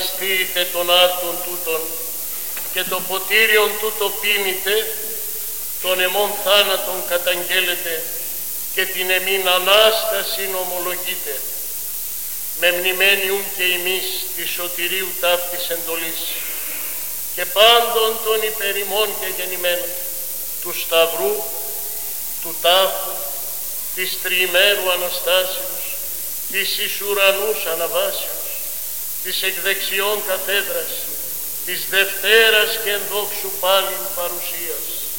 μυστήρητε των άρτων τούτων και το ποτήριον τούτο πίνητε, τον εμών θάνατον καταγγέλλετε και την εμήν Ανάστασιν ομολογείτε. Με μνημένιουν και ημείς της σωτηρίου ταύτης εντολής και πάντων των υπερημών και γεννημένων, του Σταυρού, του τάφου, της τριημέρου Αναστάσεως, της εις ουρανούς αναβάσεως, της εκ δεξιών καθέδρας, της Δευτέρας και ενδόξου πάλιν παρουσίας,